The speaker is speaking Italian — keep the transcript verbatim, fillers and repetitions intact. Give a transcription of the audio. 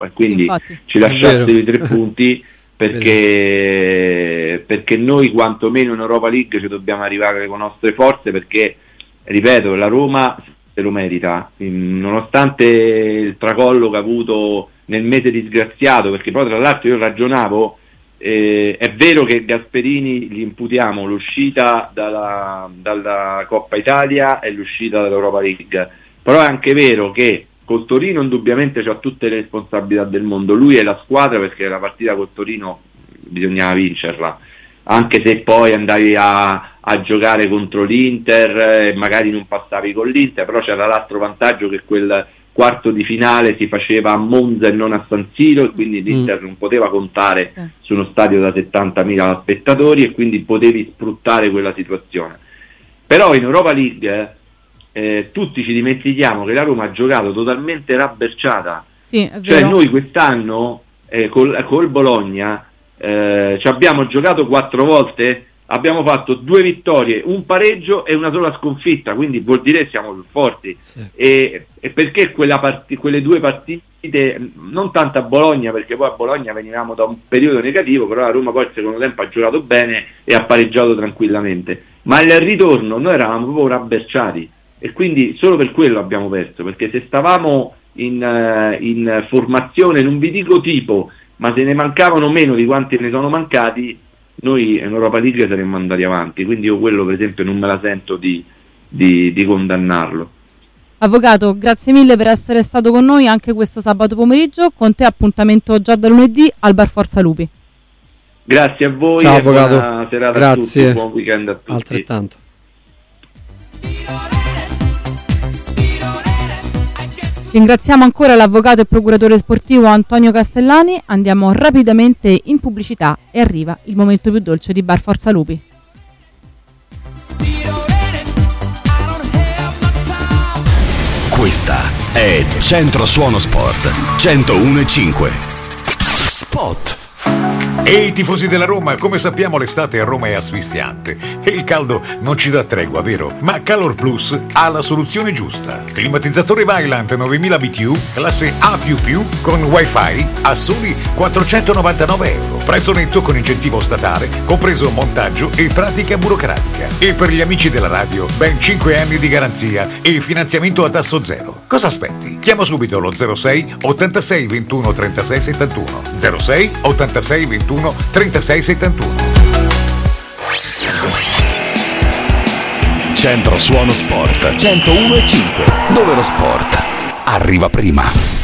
e quindi Infatti. ci lasciassero i tre punti perché, perché noi quantomeno in Europa League ci dobbiamo arrivare con le nostre forze, perché ripeto, la Roma se lo merita, nonostante il tracollo che ha avuto nel mese disgraziato, perché poi tra l'altro io ragionavo, eh, è vero che Gasperini gli imputiamo l'uscita dalla, dalla Coppa Italia e l'uscita dall'Europa League, però è anche vero che col Torino indubbiamente c'ha tutte le responsabilità del mondo, lui è la squadra, perché la partita col Torino bisognava vincerla, anche se poi andavi a, a giocare contro l'Inter e magari non passavi con l'Inter, però c'era l'altro vantaggio che quel quarto di finale si faceva a Monza e non a San Siro, e quindi l'Inter mm. non poteva contare sì. su uno stadio da settantamila spettatori, e quindi potevi sfruttare quella situazione. Però in Europa League eh, tutti ci dimentichiamo che la Roma ha giocato totalmente rabberciata, sì, è cioè vero. noi quest'anno eh, col, col Bologna eh, ci abbiamo giocato quattro volte, abbiamo fatto due vittorie, un pareggio e una sola sconfitta, quindi vuol dire che siamo più forti. Sì. E, e perché quella part- quelle due partite, non tanto a Bologna, perché poi a Bologna venivamo da un periodo negativo, però la Roma poi il secondo tempo ha giocato bene e ha pareggiato tranquillamente, ma al ritorno noi eravamo proprio rabberciati, e quindi solo per quello abbiamo perso, perché se stavamo in, uh, in formazione, non vi dico tipo, ma se ne mancavano meno di quanti ne sono mancati, noi in Europa League saremmo andati avanti, quindi io quello per esempio non me la sento di, di, di condannarlo. Avvocato, grazie mille per essere stato con noi anche questo sabato pomeriggio, con te appuntamento già da lunedì al Bar Forza Lupi. Grazie a voi. Ciao, e avvocato. Buona serata Grazie. a tutti, buon weekend a tutti. Altrettanto. Ringraziamo ancora l'avvocato e procuratore sportivo Antonio Castellani. Andiamo rapidamente in pubblicità e arriva il momento più dolce di Bar Forza Lupi. Questa è Centro Suono Sport centouno e cinque. Spot. Ehi hey, tifosi della Roma, come sappiamo l'estate a Roma è asfissiante e il caldo non ci dà tregua, vero? Ma Calor Plus ha la soluzione giusta. Climatizzatore Vaillant novemila B T U, classe A più più, con wifi a soli quattrocentonovantanove euro. Prezzo netto con incentivo statale, compreso montaggio e pratica burocratica. E per gli amici della radio, ben cinque anni di garanzia e finanziamento a tasso zero. Cosa aspetti? Chiama subito lo zero sei ottantasei ventuno trentasei settantuno. zero sei ottantasei ventuno trentasei settantuno. Centro Suono Sport centouno e cinque, dove lo sport arriva prima.